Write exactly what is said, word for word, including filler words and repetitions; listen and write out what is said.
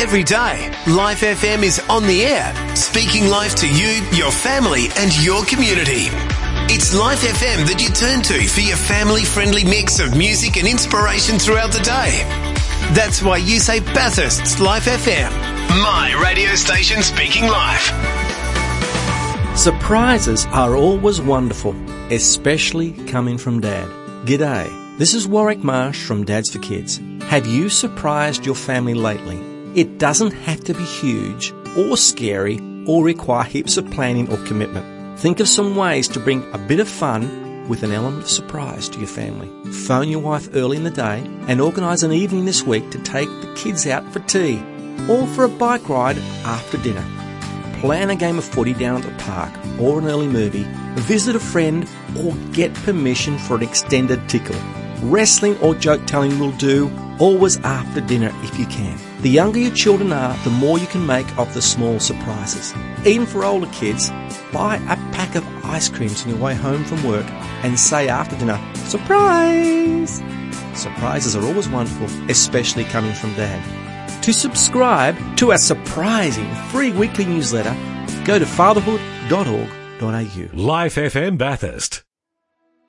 Every day, Life F M is on the air, speaking life to you, your family and your community. It's Life F M that you turn to for your family-friendly mix of music and inspiration throughout the day. That's why you say Bathurst's Life F M, my radio station speaking life. Surprises are always wonderful, especially coming from Dad. G'day, this is Warwick Marsh from Dads for Kids. Have you surprised your family lately? It doesn't have to be huge or scary or require heaps of planning or commitment. Think of some ways to bring a bit of fun with an element of surprise to your family. Phone your wife early in the day and organise an evening this week to take the kids out for tea or for a bike ride after dinner. Plan a game of footy down at the park or an early movie, visit a friend or get permission for an extended tickle. Wrestling or joke telling will do, always after dinner if you can. The younger your children are, the more you can make of the small surprises. Even for older kids, buy a pack of ice creams on your way home from work and say after dinner, surprise! Surprises are always wonderful, especially coming from Dad. To subscribe to our surprising free weekly newsletter, go to fatherhood dot org dot a u. Life F M Bathurst.